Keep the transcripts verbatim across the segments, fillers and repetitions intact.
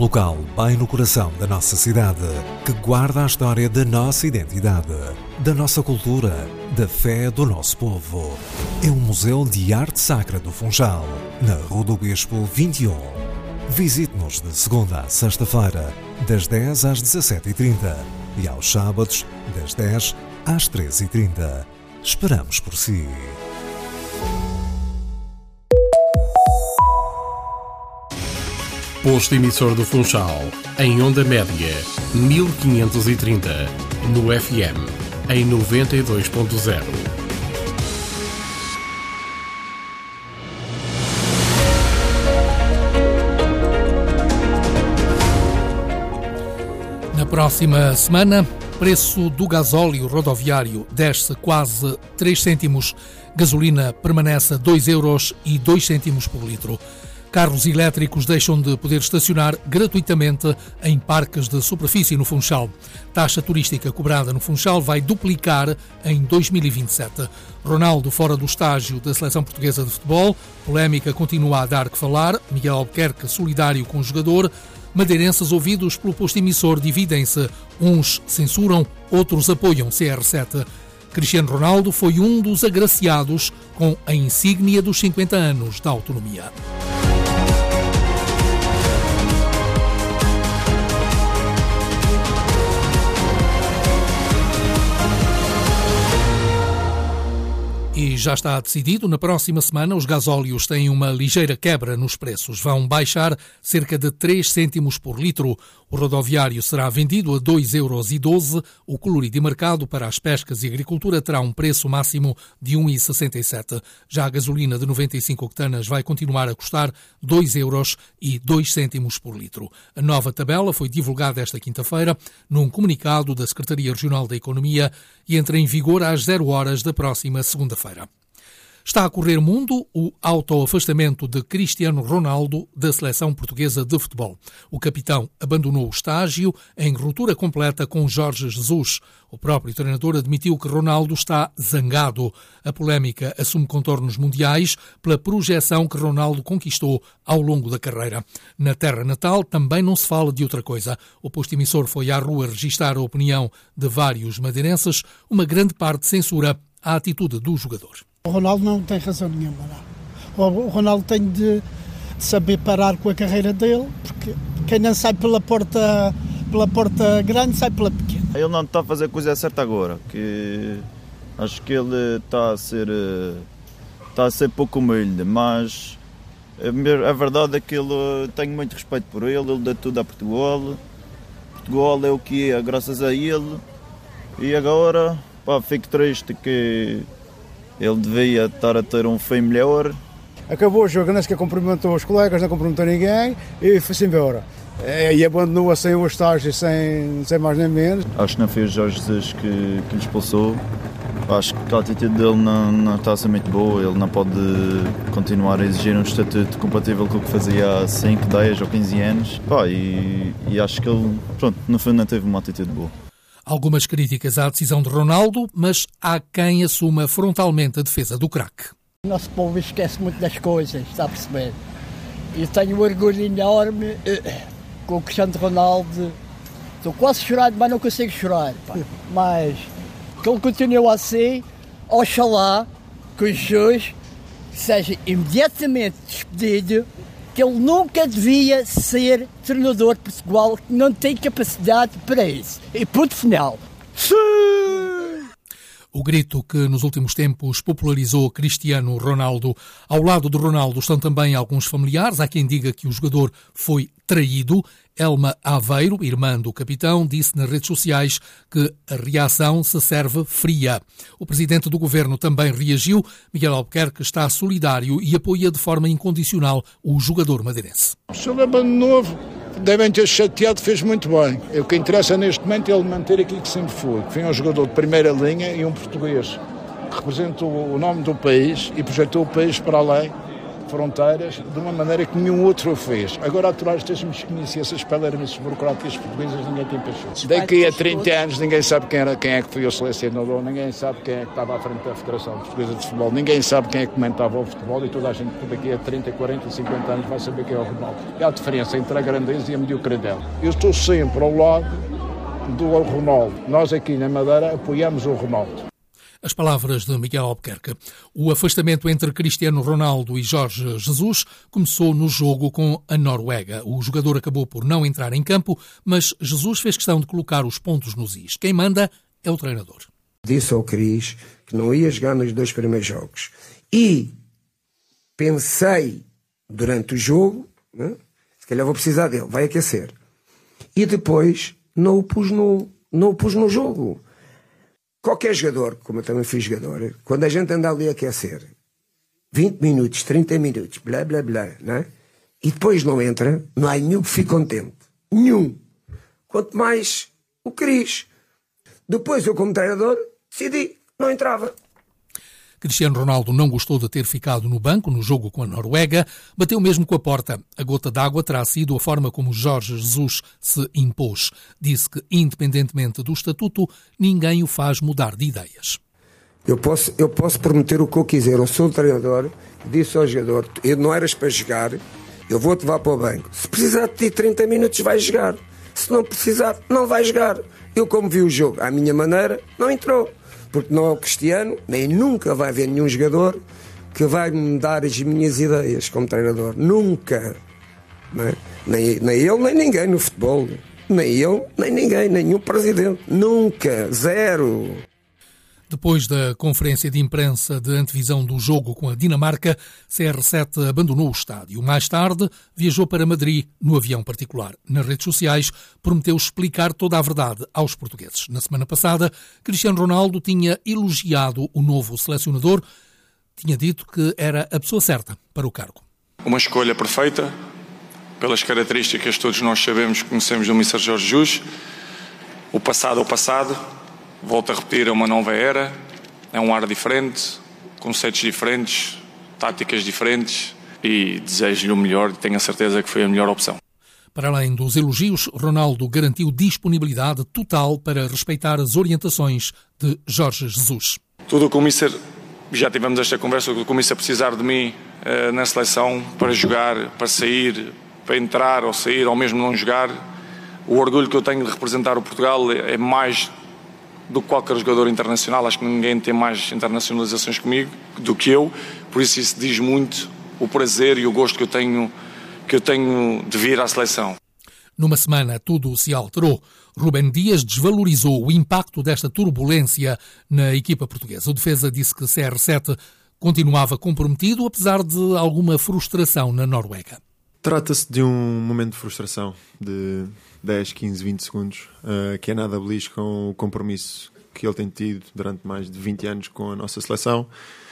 local bem no coração da nossa cidade, que guarda a história da nossa identidade, da nossa cultura, da fé do nosso povo. É o Museu de Arte Sacra do Funchal, na Rua do Bispo vinte e um. Visite-nos de segunda a sexta-feira, das dez às dezassete e trinta e aos sábados, das dez às treze e trinta. Esperamos por si. Posto emissor do Funchal, em onda média, mil quinhentos e trinta, no F M, em noventa e dois ponto zero. Na próxima semana, preço do gasóleo rodoviário desce quase três cêntimos, gasolina permanece a dois euros e dois cêntimos por litro. Carros elétricos deixam de poder estacionar gratuitamente em parques de superfície no Funchal. Taxa turística cobrada no Funchal vai duplicar em dois mil e vinte e sete. Ronaldo fora do estágio da Seleção Portuguesa de Futebol. Polémica continua a dar que falar. Miguel Albuquerque solidário com o jogador. Madeirenses ouvidos pelo posto emissor dividem-se. Uns censuram, outros apoiam C R sete. Cristiano Ronaldo foi um dos agraciados com a insígnia dos cinquenta anos da autonomia. E já está decidido, na próxima semana os gasóleos têm uma ligeira quebra nos preços. Vão baixar cerca de três cêntimos por litro. O rodoviário será vendido a dois euros e doze. O colorido de mercado para as pescas e agricultura terá um preço máximo de um vírgula sessenta e sete. Já a gasolina de noventa e cinco octanas vai continuar a custar dois euros e dois cêntimos por litro. A nova tabela foi divulgada esta quinta-feira num comunicado da Secretaria Regional da Economia e entra em vigor às zero horas da próxima segunda-feira. Está a correr mundo o autoafastamento de Cristiano Ronaldo da Seleção Portuguesa de Futebol. O capitão abandonou o estágio em ruptura completa com Jorge Jesus. O próprio treinador admitiu que Ronaldo está zangado. A polémica assume contornos mundiais pela projeção que Ronaldo conquistou ao longo da carreira. Na terra natal também não se fala de outra coisa. O posto emissor foi à rua registar a opinião de vários madeirenses. Uma grande parte censura a atitude do jogador. O Ronaldo não tem razão nenhuma, não. O Ronaldo tem de saber parar com a carreira dele, porque quem não sai pela porta, pela porta grande, sai pela pequena. Ele não está a fazer a coisa certa agora, que acho que ele está a ser, está a ser pouco humilde, mas a verdade é que ele, tenho muito respeito por ele, ele dá tudo a Portugal. Portugal é o que é, graças a ele, e agora, pá, fico triste que ele devia estar a ter um fim melhor. Acabou o jogo, não sequer cumprimentou os colegas, não cumprimentou ninguém e foi-se embora. E abandonou-a sem o estágio, sem, sem mais nem menos. Acho que não foi o Jorge Jesus que, que lhe expulsou. Acho que a atitude dele não, não está a ser muito boa. Ele não pode continuar a exigir um estatuto compatível com o que fazia há cinco, dez ou quinze anos. Pá, e, e acho que ele, pronto, no fundo não teve uma atitude boa. Algumas críticas à decisão de Ronaldo, mas há quem assuma frontalmente a defesa do craque. O nosso povo esquece muito das coisas, está a perceber? Eu tenho um orgulho enorme uh, com o Cristiano Ronaldo. Estou quase chorando, mas não consigo chorar. Pá. Mas que ele continue assim, oxalá que o Jesus seja imediatamente despedido, que ele nunca devia ser treinador de Portugal, que não tem capacidade para isso. E ponto final. Sim! O grito que nos últimos tempos popularizou Cristiano Ronaldo. Ao lado de Ronaldo estão também alguns familiares. Há quem diga que o jogador foi traído. Elma Aveiro, irmã do capitão, disse nas redes sociais que a reação se serve fria. O presidente do governo também reagiu. Miguel Albuquerque está solidário e apoia de forma incondicional o jogador madeirense. O senhor abandonou, devem ter chateado, fez muito bem. O que interessa neste momento é ele manter aquilo que sempre foi, que foi um jogador de primeira linha e um português que representa o nome do país e projetou o país para além. fronteiras de uma maneira que nenhum outro o fez. Agora, aturar estas mesquinices e essas palermices burocráticas portuguesas, ninguém tem paciência. Daqui a trinta anos ninguém sabe quem, era, quem é que foi o selecionador, ninguém sabe quem é que estava à frente da Federação Portuguesa de Futebol, ninguém sabe quem é que comentava o futebol, e toda a gente daqui a trinta, quarenta, cinquenta anos vai saber quem é o Ronaldo. E há diferença entre a grandeza e a mediocridade. Eu estou sempre ao lado do Ronaldo. Nós aqui na Madeira apoiamos o Ronaldo. As palavras de Miguel Albuquerque. O afastamento entre Cristiano Ronaldo e Jorge Jesus começou no jogo com a Noruega. O jogador acabou por não entrar em campo, mas Jesus fez questão de colocar os pontos nos is. Quem manda é o treinador. Disse ao Cris que não ia jogar nos dois primeiros jogos. E pensei durante o jogo, né, se calhar vou precisar dele, vai aquecer. E depois não o pus no, não o pus no jogo. Qualquer jogador, como eu também fui jogador, quando a gente anda ali a aquecer, vinte minutos, trinta minutos, blá, blá, blá, né? E depois não entra, não há nenhum que fique contente. Nenhum. Quanto mais o Cris. Depois eu, como treinador, decidi, não entrava. Cristiano Ronaldo não gostou de ter ficado no banco no jogo com a Noruega, bateu mesmo com a porta. A gota d'água terá sido a forma como Jorge Jesus se impôs. Disse que, independentemente do estatuto, ninguém o faz mudar de ideias. Eu posso, eu posso prometer o que eu quiser. Eu sou o treinador, disse ao jogador, eu não eras para jogar, eu vou-te levar para o banco. Se precisar de ti trinta minutos, vais jogar. Se não precisar, não vais jogar. Eu, como vi o jogo à minha maneira, não entrou. Porque não é o Cristiano, nem nunca vai haver nenhum jogador que vai me dar as minhas ideias como treinador. Nunca. Não é? nem, nem ele, nem ninguém no futebol. Nem ele, nem ninguém, nenhum presidente. Nunca. Zero. Depois da conferência de imprensa de antevisão do jogo com a Dinamarca, C R sete abandonou o estádio. Mais tarde, viajou para Madrid no avião particular. Nas redes sociais, prometeu explicar toda a verdade aos portugueses. Na semana passada, Cristiano Ronaldo tinha elogiado o novo selecionador. Tinha dito que era a pessoa certa para o cargo. Uma escolha perfeita, pelas características que todos nós sabemos, conhecemos do mister Jorge Jesus. O passado é o passado. Volto a repetir, é uma nova era, é um ar diferente, conceitos diferentes, táticas diferentes e desejo-lhe o melhor e tenho a certeza que foi a melhor opção. Para além dos elogios, Ronaldo garantiu disponibilidade total para respeitar as orientações de Jorge Jesus. Tudo o que o mister, já tivemos esta conversa, tudo o que o mister precisar de mim uh, na seleção, para jogar, para sair, para entrar ou sair ou mesmo não jogar, o orgulho que eu tenho de representar o Portugal é mais do que qualquer jogador internacional. Acho que ninguém tem mais internacionalizações comigo do que eu, por isso isso diz muito o prazer e o gosto que eu tenho, que eu tenho de vir à seleção. Numa semana tudo se alterou. Rubén Dias desvalorizou o impacto desta turbulência na equipa portuguesa. O defesa disse que C R sete continuava comprometido, apesar de alguma frustração na Noruega. Trata-se de um momento de frustração de dez, quinze, vinte segundos, uh, que é nada beliche com o compromisso que ele tem tido durante mais de vinte anos com a nossa seleção.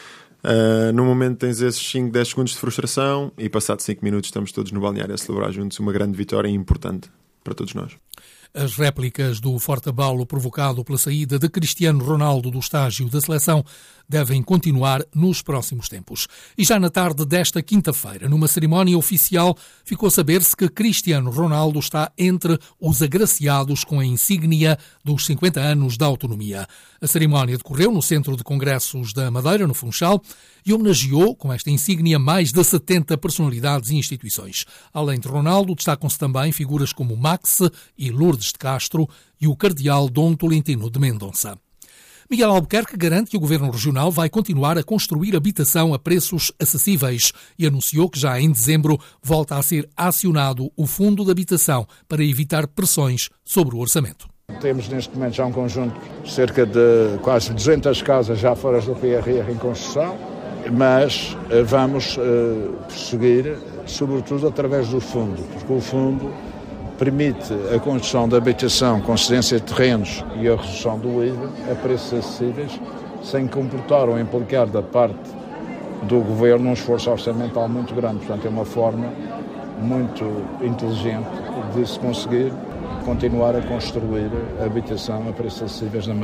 Uh, no momento tens esses cinco, dez segundos de frustração e passados cinco minutos estamos todos no balneário a celebrar juntos uma grande vitória importante para todos nós. As réplicas do forte abalo provocado pela saída de Cristiano Ronaldo do estágio da seleção devem continuar nos próximos tempos. E já na tarde desta quinta-feira, numa cerimónia oficial, ficou a saber-se que Cristiano Ronaldo está entre os agraciados com a insígnia dos cinquenta anos da autonomia. A cerimónia decorreu no Centro de Congressos da Madeira, no Funchal, e homenageou com esta insígnia mais de setenta personalidades e instituições. Além de Ronaldo, destacam-se também figuras como Max e Lourdes de Castro e o cardeal Dom Tolentino de Mendonça. Miguel Albuquerque garante que o Governo Regional vai continuar a construir habitação a preços acessíveis e anunciou que já em dezembro volta a ser acionado o Fundo de Habitação para evitar pressões sobre o orçamento. Temos neste momento já um conjunto de cerca de quase duzentas casas já fora do P R R em construção, mas vamos uh, prosseguir, sobretudo através do fundo, porque o fundo permite a construção de habitação com cedência de terrenos e a redução do I V A a preços acessíveis, sem comportar ou implicar da parte do Governo um esforço orçamental muito grande. Portanto, é uma forma muito inteligente de se conseguir continuar a construir habitação a preços acessíveis na Madeira.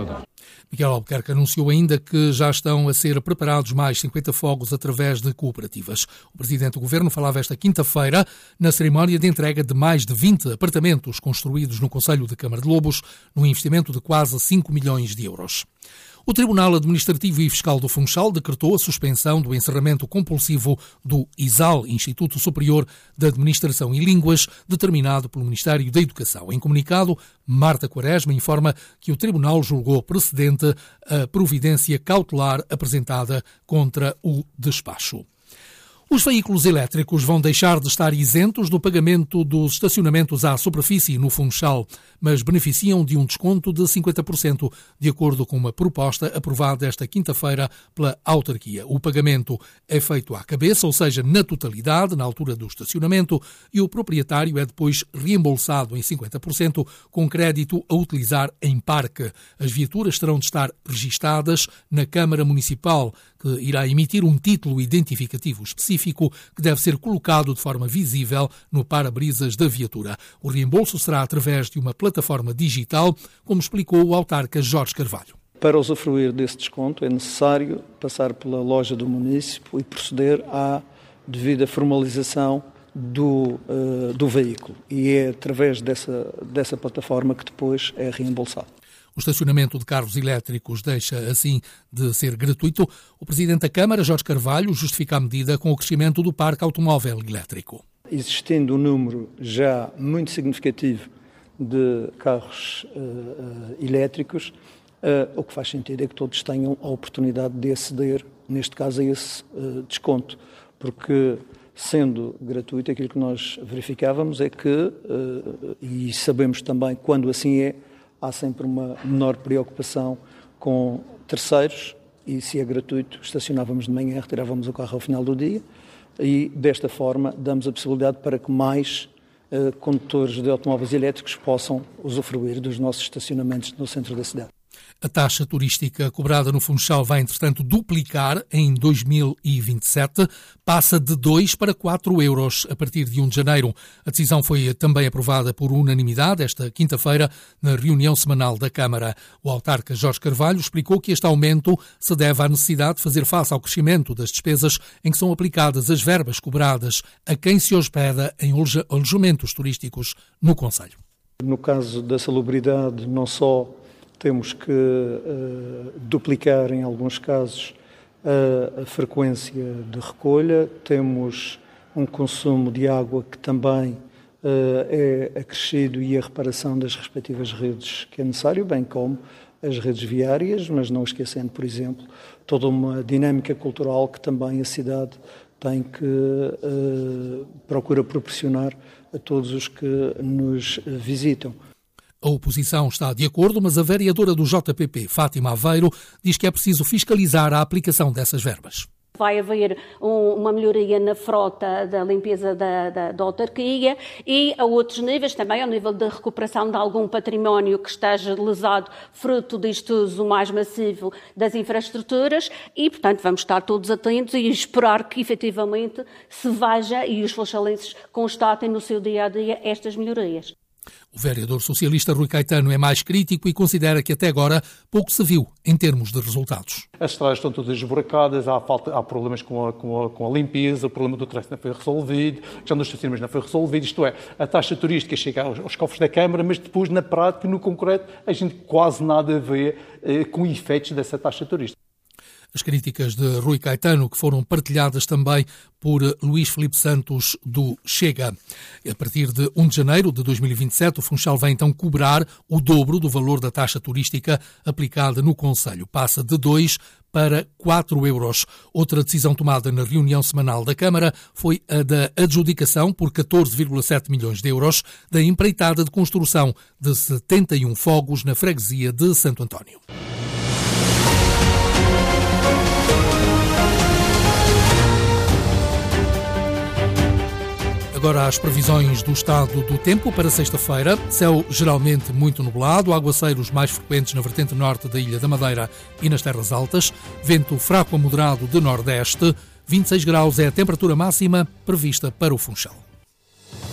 Miguel Albuquerque anunciou ainda que já estão a ser preparados mais cinquenta fogos através de cooperativas. O Presidente do Governo falava esta quinta-feira na cerimónia de entrega de mais de vinte apartamentos construídos no Concelho de Câmara de Lobos, num investimento de quase cinco milhões de euros. O Tribunal Administrativo e Fiscal do Funchal decretou a suspensão do encerramento compulsivo do I S A L, Instituto Superior de Administração e Línguas, determinado pelo Ministério da Educação. Em comunicado, Marta Quaresma informa que o Tribunal julgou precedente a providência cautelar apresentada contra o despacho. Os veículos elétricos vão deixar de estar isentos do pagamento dos estacionamentos à superfície no Funchal, mas beneficiam de um desconto de cinquenta por cento, de acordo com uma proposta aprovada esta quinta-feira pela autarquia. O pagamento é feito à cabeça, ou seja, na totalidade, na altura do estacionamento, e o proprietário é depois reembolsado em cinquenta por cento com crédito a utilizar em parque. As viaturas terão de estar registadas na Câmara Municipal, que irá emitir um título identificativo específico que deve ser colocado de forma visível no para-brisas da viatura. O reembolso será através de uma plataforma digital, como explicou o autarca Jorge Carvalho. Para usufruir desse desconto é necessário passar pela loja do município e proceder à devida formalização do, uh, do veículo. E é através dessa, dessa plataforma que depois é reembolsado. O estacionamento de carros elétricos deixa, assim, de ser gratuito. O Presidente da Câmara, Jorge Carvalho, justifica a medida com o crescimento do parque automóvel elétrico. Existindo um número já muito significativo de carros uh, elétricos, uh, o que faz sentido é que todos tenham a oportunidade de aceder, neste caso, a esse uh, desconto, porque, sendo gratuito, aquilo que nós verificávamos é que, uh, e sabemos também quando assim é, há sempre uma menor preocupação com terceiros e, se é gratuito, estacionávamos de manhã, retirávamos o carro ao final do dia e, desta forma, damos a possibilidade para que mais uh, condutores de automóveis elétricos possam usufruir dos nossos estacionamentos no centro da cidade. A taxa turística cobrada no Funchal vai, entretanto, duplicar em dois mil e vinte e sete, passa de dois para quatro euros a partir de um de janeiro. A decisão foi também aprovada por unanimidade esta quinta-feira na reunião semanal da Câmara. O autarca Jorge Carvalho explicou que este aumento se deve à necessidade de fazer face ao crescimento das despesas em que são aplicadas as verbas cobradas a quem se hospeda em alojamentos turísticos no concelho. No caso da salubridade, não só temos que uh, duplicar, em alguns casos, uh, a frequência de recolha. Temos um consumo de água que também uh, é acrescido e a reparação das respectivas redes que é necessário, bem como as redes viárias, mas não esquecendo, por exemplo, toda uma dinâmica cultural que também a cidade tem que uh, procura proporcionar a todos os que nos visitam. A oposição está de acordo, mas a vereadora do J P P, Fátima Aveiro, diz que é preciso fiscalizar a aplicação dessas verbas. Vai haver um, uma melhoria na frota da limpeza da, da, da autarquia e a outros níveis, também ao nível da recuperação de algum património que esteja lesado fruto deste uso mais massivo das infraestruturas e, portanto, vamos estar todos atentos e esperar que, efetivamente, se veja e os funchalenses constatem no seu dia-a-dia estas melhorias. O vereador socialista Rui Caetano é mais crítico e considera que até agora pouco se viu em termos de resultados. As estradas estão todas esburacadas, há, falta, há problemas com a, com, a, com a limpeza, o problema do trânsito não foi resolvido, a questão dos estacionamentos não foi resolvido, isto é, a taxa turística chega aos, aos cofres da Câmara, mas depois, na prática, no concreto, a gente quase nada vê eh, com efeitos dessa taxa turística. As críticas de Rui Caetano, que foram partilhadas também por Luís Filipe Santos, do Chega. A partir de um de janeiro de dois mil e vinte e sete, o Funchal vai então cobrar o dobro do valor da taxa turística aplicada no concelho. Passa de dois para quatro euros. Outra decisão tomada na reunião semanal da Câmara foi a da adjudicação por catorze vírgula sete milhões de euros da empreitada de construção de setenta e um fogos na freguesia de Santo António. Agora as previsões do estado do tempo para sexta-feira. Céu geralmente muito nublado, aguaceiros mais frequentes na vertente norte da Ilha da Madeira e nas terras altas, vento fraco a moderado de nordeste, vinte e seis graus é a temperatura máxima prevista para o Funchal.